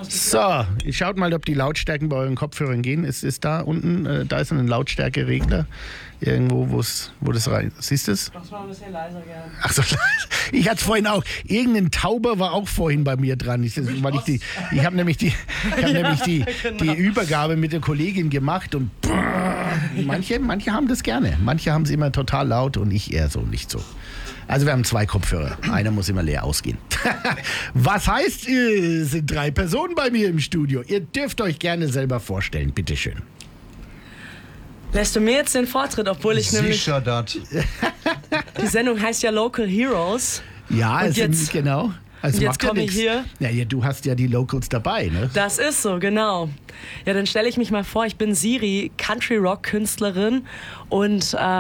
So, schaut mal, ob die Lautstärken bei euren Kopfhörern gehen. Ist da unten, da ist ein Lautstärkeregler. Irgendwo, wo das rein... Siehst du es? Mach's mal ein bisschen leiser gerne. Ach so, ich hatte es vorhin auch. Irgendein Tauber war auch vorhin bei mir dran. Ich habe nämlich die Übergabe mit der Kollegin gemacht und manche haben das gerne. Manche haben es immer total laut und ich eher so nicht so. Also wir haben 2 Kopfhörer. Einer muss immer leer ausgehen. Was heißt, es sind 3 Personen bei mir im Studio. Ihr dürft euch gerne selber vorstellen. Bitteschön. Lässt du mir jetzt den Vortritt, obwohl ich nämlich... Sicher das. Die Sendung heißt ja Local Heroes. Ja, und es jetzt, sind, genau. Also und jetzt komme ich hier. Ja, du hast ja die Locals dabei, ne? Das ist so, genau. Ja, dann stelle ich mich mal vor, ich bin Siri, Country-Rock-Künstlerin und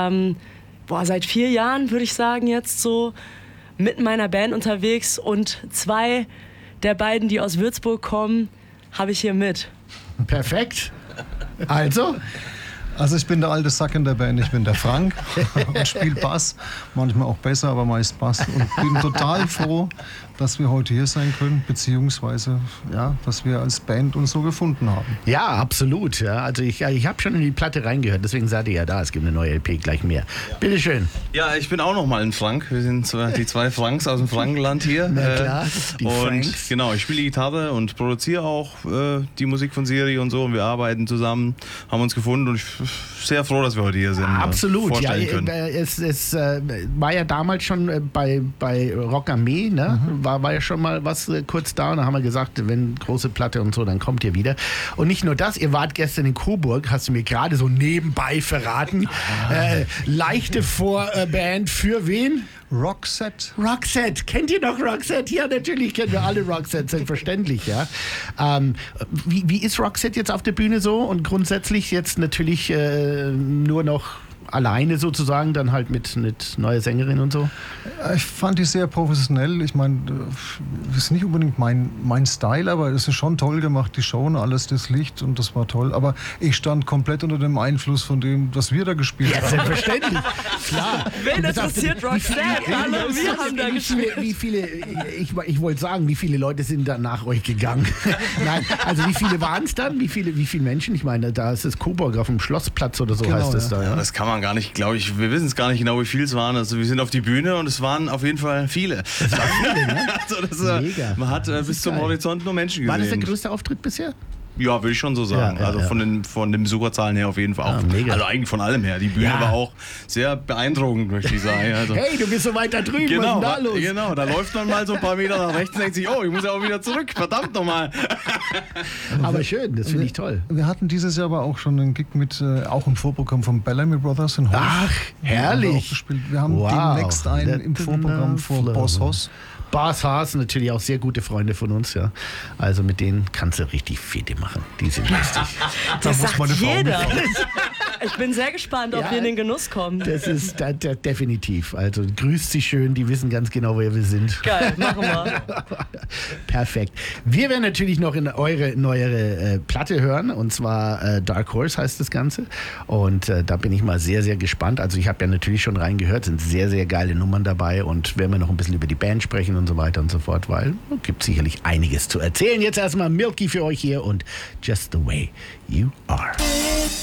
seit 4 Jahren, würde ich sagen, jetzt so mit meiner Band unterwegs und 2 der beiden, die aus Würzburg kommen, habe ich hier mit. Perfekt. Also ich bin der alte Sack in der Band, ich bin der Frank und spiele Bass, manchmal auch besser, aber meist Bass und bin total froh, dass wir heute hier sein können, beziehungsweise dass wir als Band uns so gefunden haben. Ja, absolut. Ja. Also ich habe schon in die Platte reingehört, deswegen seid ihr ja da, es gibt eine neue LP, gleich mehr. Ja. Bitteschön. Ja, ich bin auch noch mal ein Frank, wir sind die 2 Franks aus dem Frankenland hier. Na klar, die und Franks. Genau, ich spiele Gitarre und produziere auch die Musik von Siri und so und wir arbeiten zusammen, haben uns gefunden und ich bin sehr froh, dass wir heute hier sind. Absolut, ja, es war ja damals schon bei Rock am Mee, ne? War ja schon mal was kurz da und dann haben wir gesagt, wenn große Platte und so, dann kommt ihr wieder. Und nicht nur das, ihr wart gestern in Coburg, hast du mir gerade so nebenbei verraten. Leichte Vorband für wen? Roxette. Roxette. Kennt ihr noch Roxette? Ja, natürlich kennen wir alle Roxette, selbstverständlich, ja. Wie ist Roxette jetzt auf der Bühne so? Und grundsätzlich jetzt natürlich nur noch alleine sozusagen, dann halt mit neuer Sängerin und so? Ich fand die sehr professionell. Ich meine, das ist nicht unbedingt mein Style, aber es ist schon toll gemacht, die Show und alles, das Licht und das war toll. Aber ich stand komplett unter dem Einfluss von dem, was wir da gespielt haben. Ja, selbstverständlich. Klar. Wen interessiert Roxette? Hallo, wir haben da gespielt. Ich wollte sagen, wie viele Leute sind da nach euch gegangen? Nein, also wie viele waren es dann? Wie viele Menschen? Ich meine, da ist es Coburg auf dem Schlossplatz oder so, genau, heißt es da. Ja? Das kann man gar nicht, glaube ich, wir wissen es gar nicht genau, wie viel es waren. Also wir sind auf die Bühne und es waren auf jeden Fall viele. Es waren viele, ne? Also Mega. Man hat bis zum Horizont nur Menschen gesehen. War das der größte Auftritt bisher? Ja, würde ich schon so sagen. Ja, also ja. von den Besucherzahlen her auf jeden Fall auch. Mega. Also eigentlich von allem her. Die Bühne war auch sehr beeindruckend, möchte ich sagen. Also, hey, du bist so weit da drüben, genau, was ist denn da los? Genau, da läuft man mal so ein paar Meter nach rechts und denkt sich, ich muss ja auch wieder zurück, verdammt nochmal. Aber schön, das finde ich toll. Wir hatten dieses Jahr aber auch schon einen Gig mit, auch im Vorprogramm von Bellamy Brothers in Hof. Ach, herrlich. Wir haben demnächst einen im Vorprogramm von Boss Hoss. Boss Hoss, natürlich auch sehr gute Freunde von uns, ja. Also mit denen kannst du richtig Fete machen. Die sind lustig. Das sagt jeder. Ich bin sehr gespannt, ob wir in den Genuss kommen. Das ist definitiv. Also grüßt sie schön, die wissen ganz genau, wer wir sind. Geil, machen wir. Perfekt. Wir werden natürlich noch in eure neuere Platte hören, und zwar Dark Horse heißt das Ganze. Und da bin ich mal sehr, sehr gespannt. Also ich habe ja natürlich schon reingehört, sind sehr, sehr geile Nummern dabei und werden wir noch ein bisschen über die Band sprechen und so weiter und so fort, weil es gibt sicherlich einiges zu erzählen. Jetzt erstmal Milky für euch hier und Just the Way You Are.